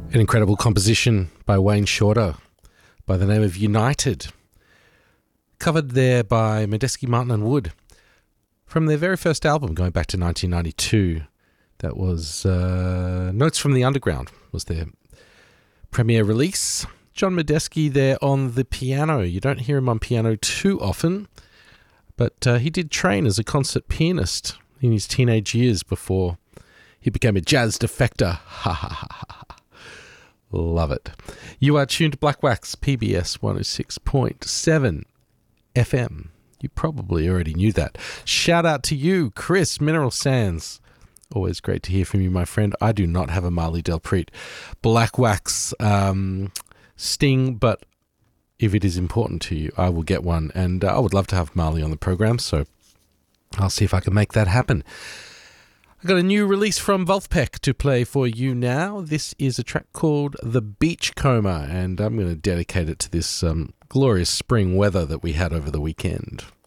An incredible composition by Wayne Shorter by the name of United, covered there by Medeski, Martin and Wood from their very first album going back to 1992. That was Notes from the Underground was their premiere release. John Medeski there on the piano. You don't hear him on piano too often, but he did train as a concert pianist in his teenage years before he became a jazz defector. Ha ha ha ha. Love it. You are tuned to Black Wax, PBS 106.7 FM. You probably already knew that. Shout out to you, Chris, Mineral Sands. Always great to hear from you, my friend. I do not have a Marley Del Preet Black Wax sting, but if it is important to you, I will get one. And I would love to have Marley on the program, so I'll see if I can make that happen. I got a new release from Vulfpeck to play for you now. This is a track called The Beachcomber, and I'm going to dedicate it to this glorious spring weather that we had over the weekend.